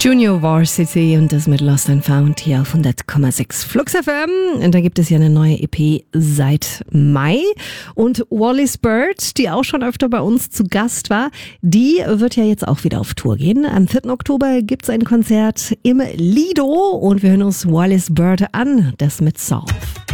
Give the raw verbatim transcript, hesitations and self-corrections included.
Junior Varsity und das mit Lost and Found hier auf hundert Komma sechs Flux F M. Und da gibt es ja eine neue E P seit Mai. Und Wallis Bird, die auch schon öfter bei uns zu Gast war, die wird ja jetzt auch wieder auf Tour gehen. Am vierten Oktober gibt es ein Konzert im Lido und wir hören uns Wallis Bird an, das mit Solve.